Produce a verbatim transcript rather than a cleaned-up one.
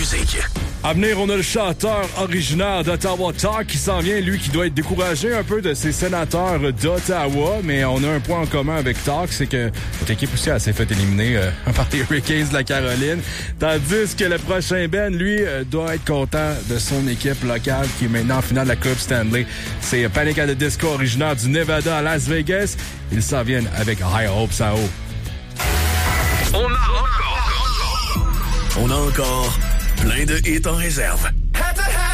musique. À venir, on a le chanteur originaire d'Ottawa Talk qui s'en vient, lui, qui doit être découragé un peu de ses sénateurs d'Ottawa, mais on a un point en commun avec Talk, c'est que notre équipe aussi elle s'est fait éliminer euh, par les Hurricanes de la Caroline, tandis que le prochain Ben, lui, euh, doit être content de son équipe locale qui est maintenant en finale de la Coupe Stanley. C'est Panic at the Disco, originaire du Nevada à Las Vegas. Ils s'en viennent avec High Hopes à haut. On a encore, on a encore plein de hits en réserve.